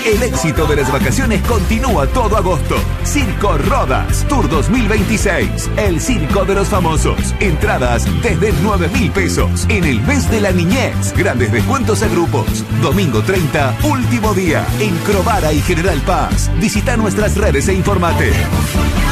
El éxito de las vacaciones continúa todo agosto. Circo Rodas Tour 2026. El circo de los famosos. Entradas desde 9.000 pesos. En el mes de la niñez. Grandes descuentos a grupos. Domingo 30, último día. En Crovara y General Paz. Visita nuestras redes e informate.